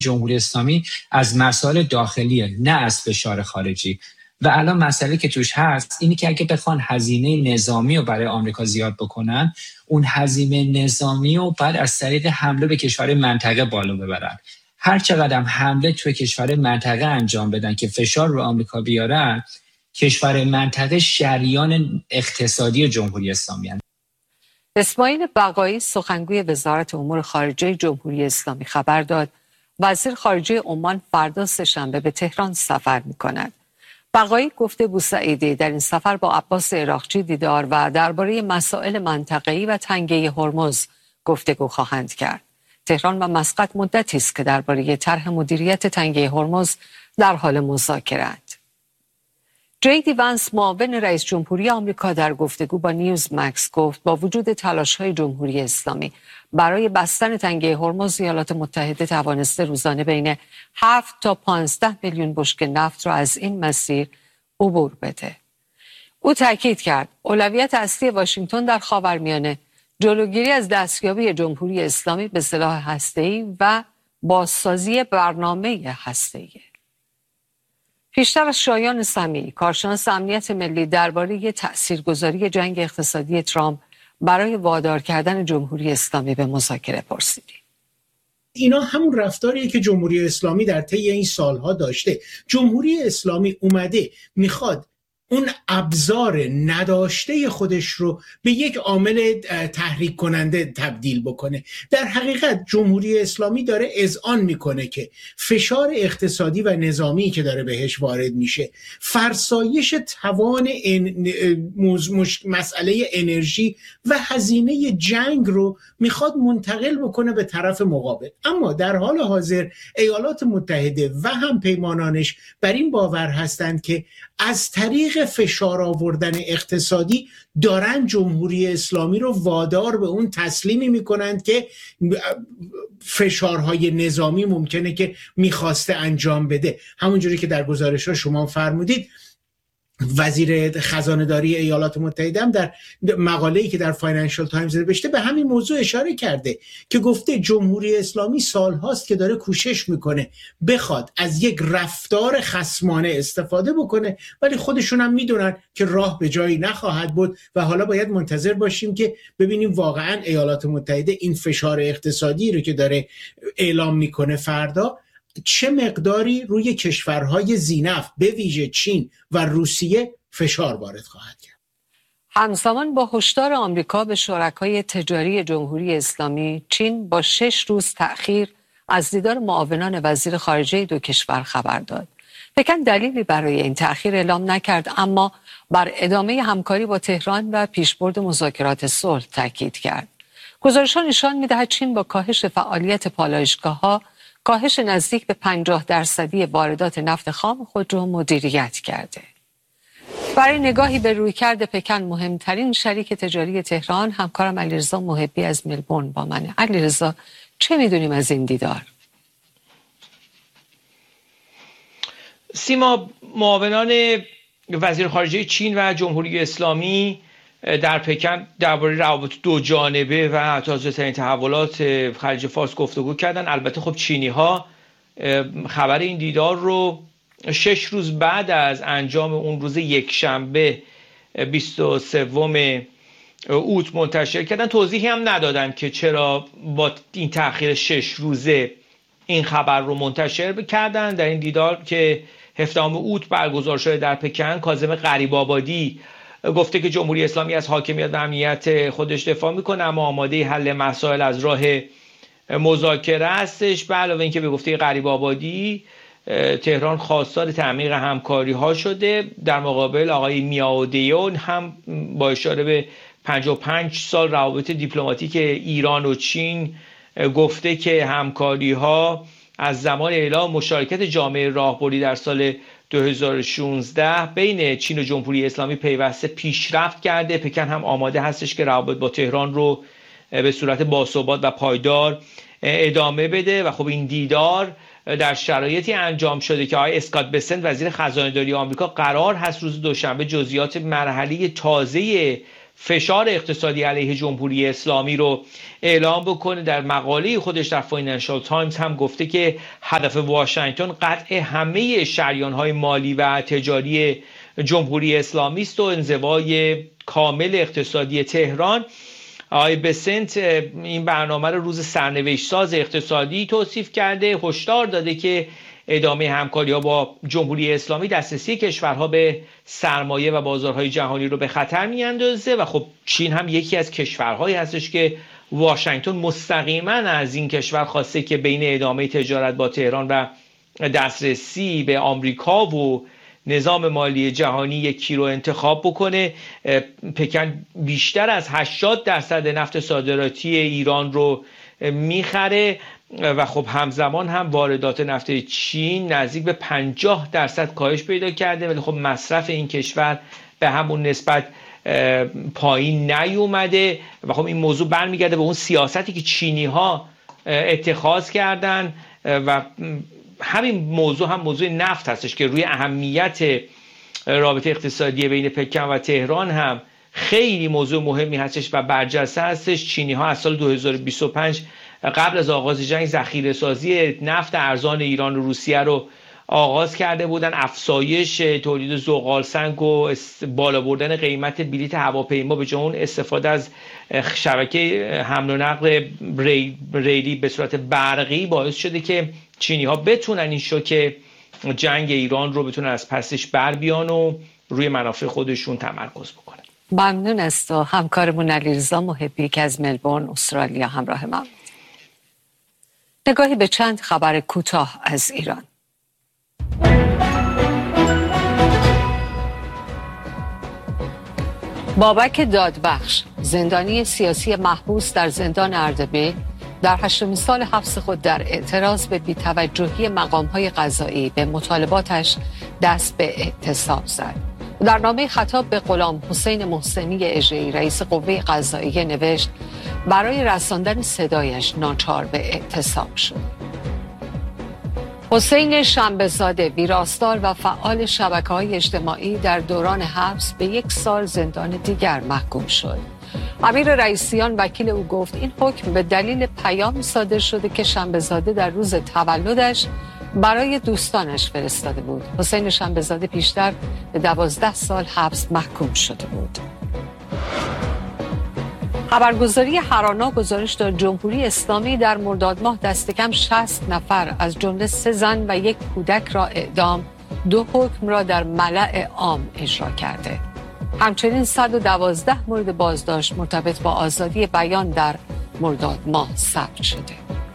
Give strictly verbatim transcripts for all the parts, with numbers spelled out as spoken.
جمهوری اسلامی از مسائل داخلیه، نه از فشار خارجی. و الان مسئله که توش هست اینی که اگه بخوان هزینه نظامی رو برای آمریکا زیاد بکنن، اون هزینه نظامی رو بعد از طریق حمله به کشور منطقه بالا ببرن. هر چقدر حمله توی کشور منطقه انجام بدن که فشار رو آمریکا بیارن، کشور منطقه شریان اقتصادی جمهوری اسلامی هستند. اسماعیل بقایی سخنگوی وزارت امور خارجه جمهوری اسلامی خبر داد وزیر خارجه عمان فردا سه‌شنبه به تهران سفر می‌کند. بقایی گفته بوسعیدی در این سفر با عباس عراقچی دیدار و درباره مسائل منطقه‌ای و تنگه هرمز گفتگو خواهند کرد. تهران و مسقط مدتی است که درباره طرح مدیریت تنگه هرمز در حال مذاکره‌اند. جی دی وانس معاون رئیس جمهوری آمریکا در گفتگو با نیوز مکس گفت با وجود تلاش‌های جمهوری اسلامی برای بستن تنگه هرمز، ایالات متحده توانسته روزانه بین هفت تا پانزده میلیون بشکه نفت را از این مسیر عبور بده. او تاکید کرد اولویت اصلی واشنگتن در خاورمیانه جلوگیری از دستیابی جمهوری اسلامی به سلاح هسته‌ای و بازسازی برنامه هسته‌ای. پیشتر از شایان سمیعی، کارشناس امنیت ملی، درباره تاثیرگذاری جنگ اقتصادی ترامپ برای وادار کردن جمهوری اسلامی به مذاکره پرسیدیم. اینا همون رفتاریه که جمهوری اسلامی در طی این سالها داشته. جمهوری اسلامی اومده میخواد اون ابزار نداشته خودش رو به یک عامل تحریک کننده تبدیل بکنه. در حقیقت جمهوری اسلامی داره اذعان میکنه که فشار اقتصادی و نظامی که داره بهش وارد میشه، فرسایش توان مسئله انرژی و هزینه جنگ رو میخواد منتقل بکنه به طرف مقابل. اما در حال حاضر ایالات متحده و هم پیمانانش بر این باور هستند که از طریق فشار آوردن اقتصادی دارن جمهوری اسلامی رو وادار به اون تسلیمی میکنند که فشارهای نظامی ممکنه که میخواسته انجام بده. همونجوری که در گزارش ها شما فرمودید، وزیر خزانه‌داری ایالات متحده هم در مقاله‌ای که در فاینانشال تایمز نوشته به همین موضوع اشاره کرده که گفته جمهوری اسلامی سالهاست که داره کوشش میکنه بخواد از یک رفتار خصمانه استفاده بکنه، ولی خودشون هم میدونن که راه به جایی نخواهد بود و حالا باید منتظر باشیم که ببینیم واقعا ایالات متحده این فشار اقتصادی رو که داره اعلام میکنه فردا چه مقداری روی کشورهای ذی‌نفت به ویژه چین و روسیه فشار وارد خواهد کرد. همزمان با هشدار آمریکا به شرکای تجاری جمهوری اسلامی، چین با شش روز تأخیر از دیدار معاونان وزیر خارجه دو کشور خبر داد. پکن دلیلی برای این تأخیر اعلام نکرد، اما بر ادامه همکاری با تهران و پیشبرد مذاکرات صلح تاکید کرد. گزارش‌ها نشان می‌دهد چین با کاهش فعالیت پالایشگاه‌ها کاهش نزدیک به پنجاه درصدی واردات نفت خام خود را مدیریت کرده. برای نگاهی به رویکرد پکن، مهمترین شریک تجاری تهران، همکارم علیرضا محبی از ملبورن با منه. علیرضا، چه میدونیم از این دیدار؟ سیما، معاونان وزیر خارجه چین و جمهوری اسلامی در پکن درباره روابط دو جانبه و تازه‌ترین تحولات خلیج فارس گفتگو کردن. البته خب چینی ها خبر این دیدار رو شش روز بعد از انجام اون روز یکشنبه بیست و سوم اوت منتشر کردن. توضیحی هم ندادن که چرا با این تأخیر شش روزه این خبر رو منتشر کردن. در این دیدار که هفدهم اوت برگزار شده در پکن، کاظم غریب‌آبادی گفته که جمهوری اسلامی از حاکمیت و امنیت خودش دفاع میکنه، اما آماده حل مسائل از راه مذاکره هستش. به علاوه اینکه به گفته غریب‌آبادی تهران خواستار تعمیق همکاری ها شده. در مقابل آقای میاودیون هم با اشاره به پنجاه و پنج سال روابط دیپلماتیک ایران و چین گفته که همکاری ها از زمان اعلام مشارکت جامعه راهبری در سال دو هزار و شانزده بین چین و جمهوری اسلامی پیوسته پیشرفت کرده. پکن هم آماده هستش که روابط با تهران رو به صورت باثبات و پایدار ادامه بده و خب این دیدار در شرایطی انجام شده که آقای اسکات بسنت وزیر خزانه‌داری آمریکا قرار هست روز دوشنبه جزئیات مرحله تازه فشار اقتصادی علیه جمهوری اسلامی رو اعلام بکنه. در مقاله خودش در فاینانشال تایمز هم گفته که هدف واشنگتن قطع همه شریان‌های مالی و تجاری جمهوری اسلامی است و انزوای کامل اقتصادی تهران. آقای بسنت این برنامه رو روز سرنوشت ساز اقتصادی توصیف کرده، هشدار داده که ادامه همکاری‌ها با جمهوری اسلامی دسترسی کشورها به سرمایه و بازارهای جهانی رو به خطر می‌اندازه و خب چین هم یکی از کشورهایی هستش که واشنگتن مستقیما از این کشور خواسته که بین ادامه تجارت با تهران و دسترسی به آمریکا و نظام مالی جهانی یکی رو انتخاب بکنه. پکن بیشتر از هشتاد درصد نفت صادراتی ایران رو میخره و خب همزمان هم واردات نفت چین نزدیک به پنجاه درصد کاهش پیدا کرده، ولی خب مصرف این کشور به همون نسبت پایین نیومده و خب این موضوع برمیگرده به اون سیاستی که چینی ها اتخاذ کردن و همین موضوع هم موضوع نفت هستش که روی اهمیت رابطه اقتصادی بین پکن و تهران هم خیلی موضوع مهمی هستش و برجسته هستش. چینی ها از سال دو هزار و بیست و پنج قبل از آغاز جنگ ذخیره سازی نفت ارزان ایران و روسیه رو آغاز کرده بودن. افزایش تولید زغال سنگ و بالا بردن قیمت بلیط هواپیما به جای اون استفاده از شبکه حمل و نقل ریلی به صورت برقی باعث شده که چینی ها بتونن این شوک جنگ ایران رو بتونن از پسش بر بیان و روی منافع خودشون تمرکز بکنن. ممنون است و همکارمون علیرضا محبی که از ملبورن استرالیا همراه ما. نگاهی به چند خبر کوتاه از ایران. بابک دادبخش، زندانی سیاسی محبوس در زندان اردبیل، در هشتمین سال حبس خود در اعتراض به بی‌توجهی مقام‌های قضایی به مطالباتش دست به اعتصاب زد. در نامه خطاب به غلام حسین محسنی اژه‌ای رئیس قوه قضاییه نوشت برای رساندن صدایش ناچار به اعتصاب شد. حسین شنبه‌زاده، ویراستار و فعال شبکه‌های اجتماعی در دوران حبس به یک سال زندان دیگر محکوم شد. امیر رئیسیان وکیل او گفت این حکم به دلیل پیام صادر شده که شنبه‌زاده در روز تولدش برای دوستانش فرستاده بود. حسین شنبه‌زاده پیشتر به دوازده سال حبس محکوم شده بود. خبرگزاری هرانا گزارش داد جمهوری اسلامی در مرداد ماه دست کم شصت نفر از جمله سه زن و یک کودک را اعدام، دو حکم را در ملأ عام اجرا کرده. همچنین صد و دوازده مورد بازداشت مرتبط با آزادی بیان در مرداد ماه ثبت شده.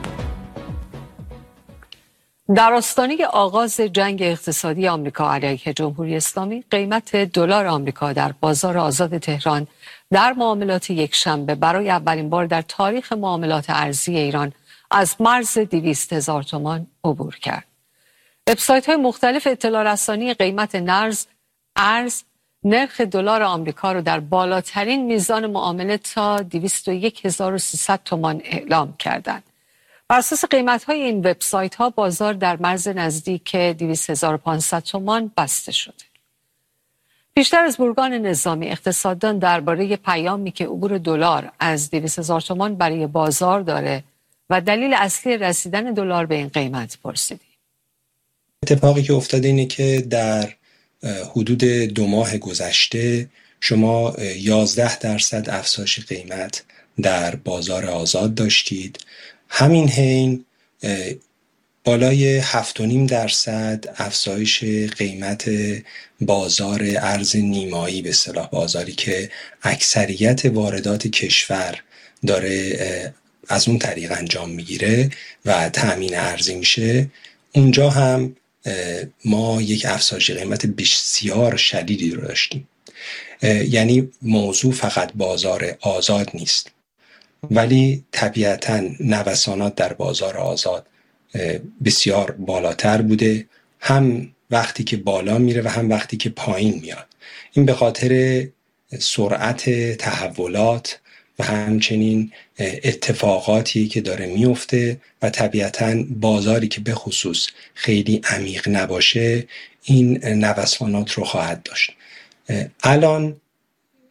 در آستانه آغاز جنگ اقتصادی آمریکا علیه جمهوری اسلامی، قیمت دلار آمریکا در بازار آزاد تهران در معاملات یکشنبه برای اولین بار در تاریخ معاملات ارزی ایران از مرز دویست هزار تومان عبور کرد. وبسایت‌های مختلف اطلاع رسانی قیمت نرز ارز نرخ دلار آمریکا را در بالاترین میزان معامله تا دویست و یک هزار و سیصد تومان اعلام کردند. بر اساس قیمت‌های این وبسایت‌ها بازار در مرز نزدیک دویست هزار و پانصد تومان بسته شده. بیشتر از بورگان نظامی اقتصاددان درباره پیامی که عبور دلار از دویست هزار تومان برای بازار داره و دلیل اصلی رسیدن دلار به این قیمت پرسیدیم. اتفاقی که افتاده اینه که در حدود دو ماه گذشته شما یازده درصد افزایش قیمت در بازار آزاد داشتید. همین حین بالای هفت و نیم درصد افزایش قیمت بازار ارز نیمایی، به اصطلاح بازاری که اکثریت واردات کشور داره از اون طریق انجام میگیره و تأمین ارزی میشه، اونجا هم ما یک افزایش قیمت بسیار شدیدی رو داشتیم. یعنی موضوع فقط بازار آزاد نیست، ولی طبیعتاً نوسانات در بازار آزاد بسیار بالاتر بوده، هم وقتی که بالا میره و هم وقتی که پایین میاد. این به خاطر سرعت تحولات و همچنین اتفاقاتی که داره میفته و طبیعتاً بازاری که به خصوص خیلی عمیق نباشه این نوسانات رو خواهد داشت. الان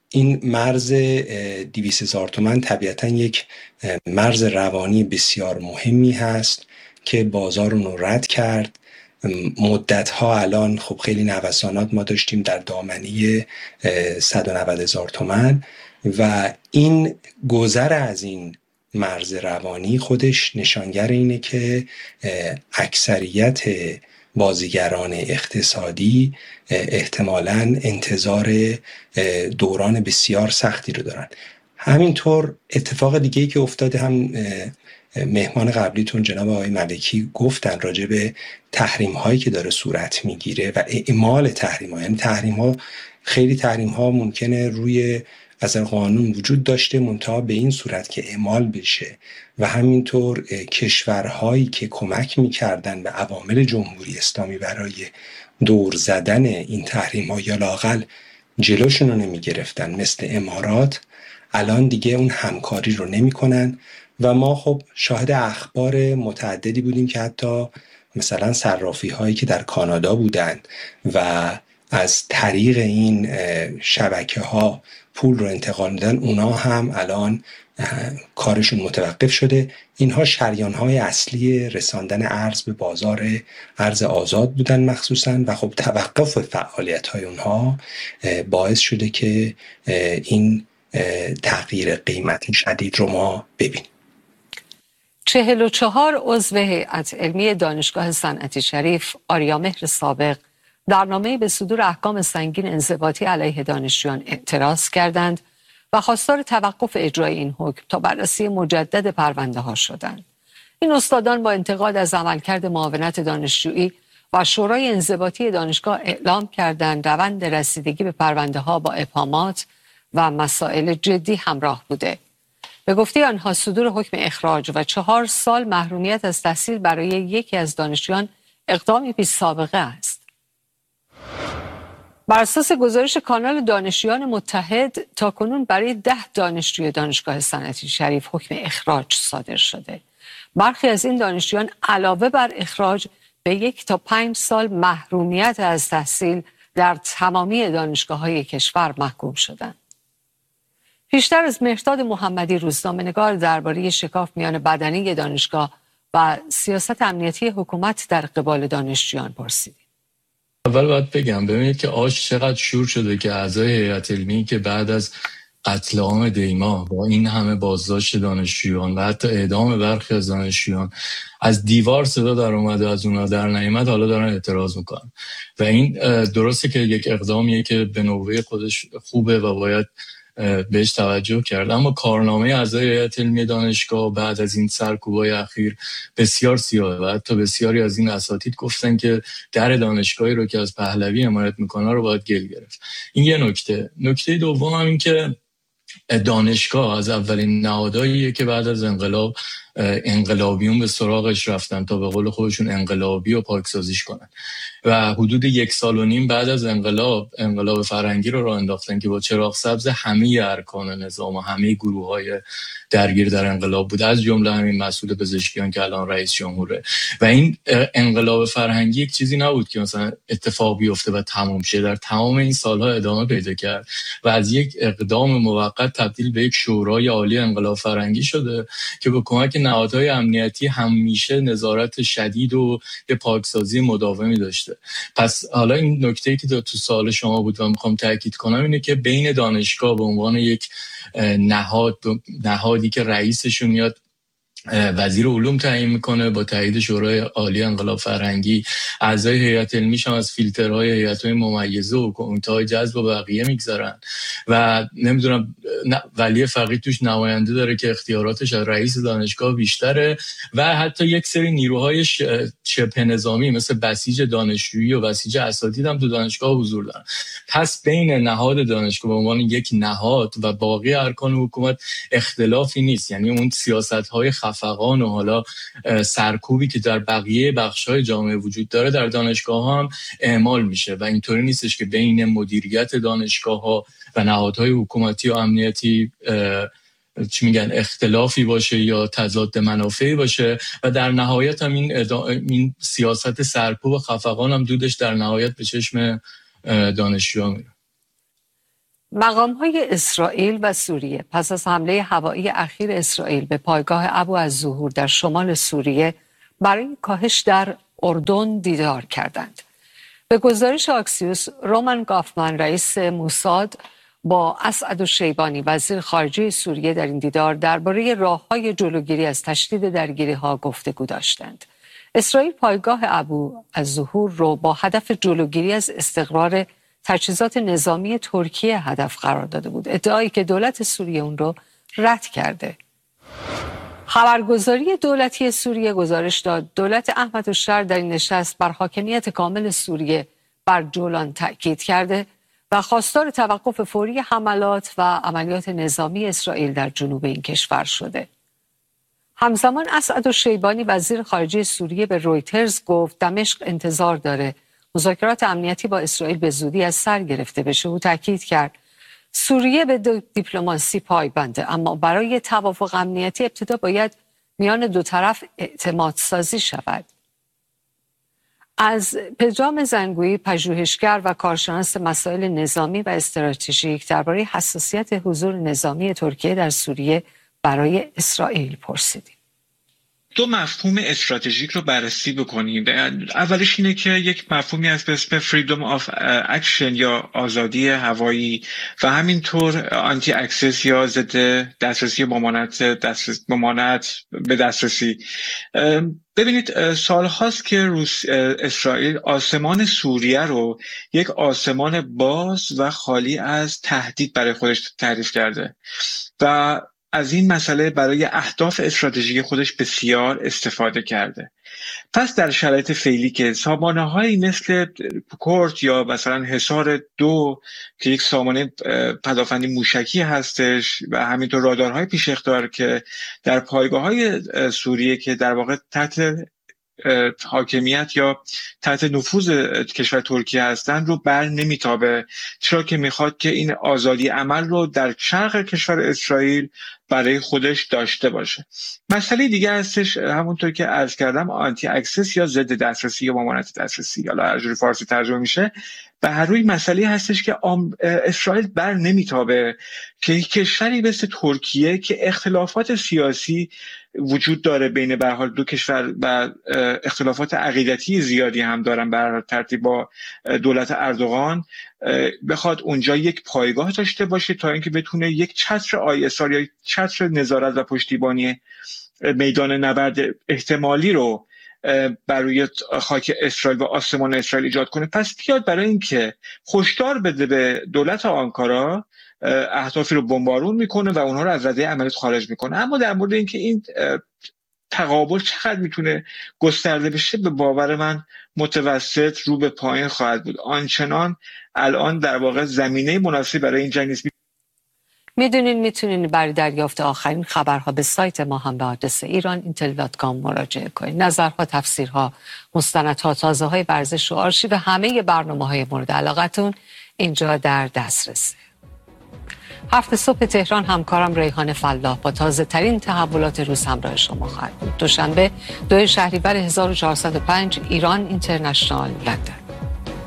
این مرز دویست هزار تومان طبیعتا یک مرز روانی بسیار مهمی هست که بازار رو رد کرد. مدت ها الان خب خیلی نوسانات ما داشتیم در دامنه صد و نود هزار تومان و این گذر از این مرز روانی خودش نشانگر اینه که اکثریت بازیگران اقتصادی احتمالاً انتظار دوران بسیار سختی رو دارن. همینطور اتفاق دیگه‌ای که افتاده، هم مهمان قبلیتون جناب آقای ملکی گفتن راجع به تحریم هایی که داره صورت میگیره و اعمال تحریم ها. یعنی تحریم ها، خیلی تحریم ها ممکنه روی اصل قانون وجود داشته منتها به این صورت که اعمال بشه و همینطور کشورهایی که کمک میکردن به عوامل جمهوری اسلامی برای دور زدن این تحریم ها یا لااقل جلوشون رو نمیگرفتن مثل امارات، الان دیگه اون همکاری رو نمیکنن و ما خب شاهد اخبار متعددی بودیم که حتی مثلا صرافی هایی که در کانادا بودن و از طریق این شبکه ها پول رو انتقال میدن، اونا هم الان کارشون متوقف شده. اینها شریان های اصلی رساندن ارز به بازار ارز آزاد بودن مخصوصا و خب توقف فعالیت های اونها باعث شده که این تغییر قیمت شدید رو ما ببینیم. چهل و چهار عضو هیئت علمی دانشگاه صنعتی شریف آریامهر سابق در نامه‌ای به صدور احکام سنگین انضباطی علیه دانشجویان اعتراض کردند و خواستار توقف اجرای این حکم تا بررسی مجدد پرونده ها شدند. این استادان با انتقاد از عملکرد معاونت دانشجویی و شورای انضباطی دانشگاه اعلام کردند روند رسیدگی به پرونده ها با ابهامات و مسائل جدی همراه بوده. به گفته آنها صدور حکم اخراج و چهار سال محرومیت از تحصیل برای یکی از دانشجویان اقدامی بی سابقه است. بر اساس گزارش کانال دانشجویان متحد تاکنون برای ده دانشجوی دانشگاه صنعتی شریف حکم اخراج صادر شده. برخی از این دانشجویان علاوه بر اخراج به یک تا پنج سال محرومیت از تحصیل در تمامی دانشگاه‌های کشور محکوم شدند. پیشتر از مهرداد محمدی روزنامه‌نگار درباره شکاف میان بدنه دانشگاه و سیاست امنیتی حکومت در قبال دانشجویان پرسیدیم. اول باید بگم ببینید که آش چقدر شور شده که اعضای هیئت علمی که بعد از قتل عام دیما با این همه بازداشت دانشجویان و حتی اعدام برخی از دانشجویان از دیوار صدا در اومده از اونا در نیامد، حالا دارن اعتراض میکنن و این درسته که یک اقدامیه که به نوبه خودش خوبه و باید بهش توجه کرد، اما کارنامه اعضای هیئت علمی دانشگاه بعد از این سرکوبای اخیر بسیار سیاهه و حتی بسیاری از این اساتید گفتن که در دانشگاهی رو که از پهلوی حمایت میکنه رو باید گل گرفت. این یه نکته. نکته دوم هم این که دانشگاه از اولین نهادهاییه که بعد از انقلاب انقلابیون به سراغش رفتن تا به قول خودشون انقلابی و پاکسازیش کنن و حدود یک سال و نیم بعد از انقلاب انقلاب فرهنگی رو راه انداختن که با چراغ سبز همه ارکان نظام و همه گروه‌های درگیر در انقلاب بود، از جمله همین مسئول پزشکیان که الان رئیس جمهوره. و این انقلاب فرهنگی یک چیزی نبود که مثلا اتفاق بیفته و تموم شه، در تمام این سالها ادامه پیدا کرد و از یک اقدام موقت تبدیل به یک شورای عالی انقلاب فرهنگی شده که با کمک نهادهای امنیتی همیشه نظارت شدید و یه پاکسازی مداومی داشته. پس حالا این نکته‌ای که تو سوال شما بود و میخوام تاکید کنم اینه که بین دانشگاه به عنوان یک نهاد نهادی که رئیسشون میاد وزیر علوم تعیین میکنه با تایید شورای عالی انقلاب فرهنگی، اعضای هیئت علمیش هم از فیلترهای هیئت‌های ممیزه و کمیته‌های جذب و بقیه میگذرن و نمیدونم ولی فقیه توش نماینده داره که اختیاراتش از رئیس دانشگاه بیشتره و حتی یک سری نیروهای شبه نظامی مثل بسیج دانشجویی و بسیج اساتید هم تو دانشگاه حضور دارن. پس بین نهاد دانشگاه به عنوان یک نهاد و باقی ارکان حکومت اختلافی نیست، یعنی اون سیاست‌های خفقان و حالا سرکوبی که در بقیه بخش‌های جامعه وجود داره در دانشگاه هم اعمال میشه و اینطوری نیستش که بین مدیریت دانشگاه‌ها و نهادهای حکومتی و امنیتی چی میگن اختلافی باشه یا تضاد منافعی باشه و در نهایت هم این, این سیاست سرکوب و خفقان هم دودش در نهایت به چشم دانشجوها میره. مقام‌های اسرائیل و سوریه پس از حمله هوایی اخیر اسرائیل به پایگاه ابو الظهور در شمال سوریه برای کاهش در اردن دیدار کردند. به گزارش آکسیوس، رومان گافمن رئیس موساد با اسعد الشیبانی وزیر خارجه سوریه در این دیدار درباره راه‌های جلوگیری از تشدید درگیری‌ها گفتگو داشتند. اسرائیل پایگاه ابو الظهور رو با هدف جلوگیری از استقرار تجهیزات نظامی ترکیه هدف قرار داده بود، ادعایی که دولت سوریه اون رو رد کرده. خبرگزاری دولتی سوریه گزارش داد دولت احمدالشر در این نشست بر حاکمیت کامل سوریه بر جولان تأکید کرده و خواستار توقف فوری حملات و عملیات نظامی اسرائیل در جنوب این کشور شده. همزمان اسعد الشیبانی وزیر خارجه سوریه به رویترز گفت دمشق انتظار داره مذاکرات امنیتی با اسرائیل به زودی از سر گرفته بشه. او تاکید کرد سوریه به دیپلماسی پایبنده، اما برای توافق امنیتی ابتدا باید میان دو طرف اعتماد سازی شود. از پدرام زنگویی، پژوهشگر و کارشناس مسائل نظامی و استراتژیک، درباره حساسیت حضور نظامی ترکیه در سوریه برای اسرائیل پرسیدیم. دو مفهوم استراتژیک رو بررسی بکنیم. اولش اینه که یک مفهومی هست به اسم فریدم آف اکشن یا آزادی هوایی و همینطور آنتی اکسس یا ضد دسترسی ممانعت دسترس ممانعت به دسترسی. ببینید سال هاست که روس اسرائیل آسمان سوریه رو یک آسمان باز و خالی از تهدید برای خودش تعریف کرده و از این مسئله برای اهداف استراتژیک خودش بسیار استفاده کرده. پس در شرایط فعلی که سامانه‌هایی مثل کورت یا مثلا حصار دو که یک سامانه پدافندی موشکی هستش و همینطور رادارهای پیش اقدار که در پایگاه‌های سوریه که در واقع تحت حاکمیت یا تحت نفوذ کشور ترکیه هستند رو بر نمیتابه، چرا که میخواد که این آزادی عمل رو در شرق کشور اسرائیل برای خودش داشته باشه. مسئله دیگه هستش همونطور که عرض کردم آنتی اکسس یا ضد دسترسی یا ممانعت دسترسی، حالا هر جوری فارسی ترجمه میشه. به هر روی مسئله هستش که اسرائیل بر نمیتابه که یک کشوری مثل ترکیه که اختلافات سیاسی وجود داره بین به هر حال دو کشور و اختلافات عقیدتی زیادی هم دارن به هر حال ترتیب با دولت اردوغان، بخواد اونجا یک پایگاه داشته باشه تا اینکه بتونه یک چتر آی اس آر یا چتر نظارت و پشتیبانی میدان نبرد احتمالی رو برای خاک اسرائیل و آسمان اسرائیل ایجاد کنه. پس بیاد برای اینکه هشدار بده به دولت آنکارا، اهدافی رو بمبارون میکنه و اونها رو از رده عملیات خارج میکنه. اما در مورد اینکه این تقابل چقدر میتونه گسترده بشه، به باور من متوسط رو به پایین خواهد بود. آنچنان الان در واقع زمینه مناسبی برای این جنگ نیست. میدونین میتونین برای دریافت آخرین خبرها به سایت ما هم به آدرس ایران اینتل دات کام مراجعه کنید. نظرها، تفسیرها، مستندها، تازه های ورزش و آرشیو همه برنامه‌های مورد علاقتون اینجا در دسترسه. هفت صبح تهران همکارم ریحان فلاح با تازه ترین تحولات روز همراه شما خواهد بود. دوشنبه دو شهریور هزار و چهارصد و پنج، ایران اینترنشنال، لندن.